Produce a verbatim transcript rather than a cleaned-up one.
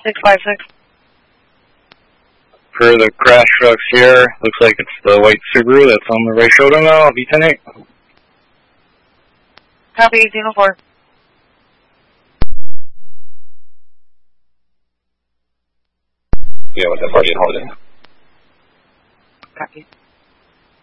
six five six. For the crash trucks here, looks like it's the white Subaru that's on the right shoulder now, V ten eight. Copy, eighteen oh four. Yeah, with the party holding. Copy.